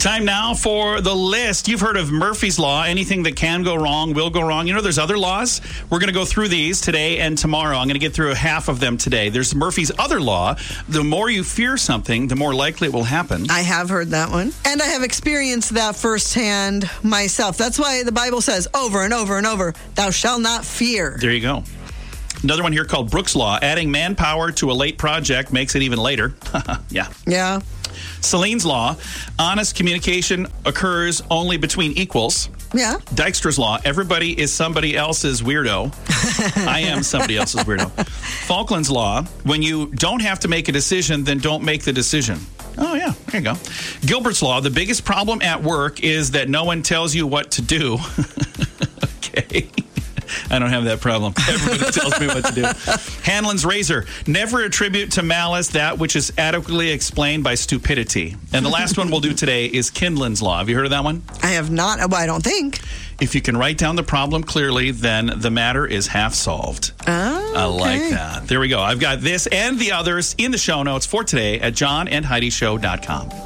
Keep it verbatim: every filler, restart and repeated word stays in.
Time now for the list. You've heard of Murphy's Law. Anything that can go wrong will go wrong. You know, there's other laws. We're going to go through these today and tomorrow. I'm going to get through half of them today. There's Murphy's other law. The more you fear something, the more likely it will happen. I have heard that one. And I have experienced that firsthand myself. That's why the Bible says over and over and over, thou shalt not fear. There you go. Another one here called Brooks Law. Adding manpower to a late project makes it even later. yeah. Yeah. Celine's Law. Honest communication occurs only between equals. Yeah. Dijkstra's Law. Everybody is somebody else's weirdo. I am somebody else's weirdo. Falkland's Law. When you don't have to make a decision, then don't make the decision. Oh, yeah. There you go. Gilbert's Law. The biggest problem at work is that no one tells you what to do. Okay. I don't have that problem. Everybody tells me what to do. Hanlon's Razor. Never attribute to malice that which is adequately explained by stupidity. And the last one we'll do today is Kindlin's Law. Have you heard of that one? I have not. Well, I don't think. If you can write down the problem clearly, then the matter is half solved. Oh, okay. I like that. There we go. I've got this and the others in the show notes for today at john and heidi show dot com.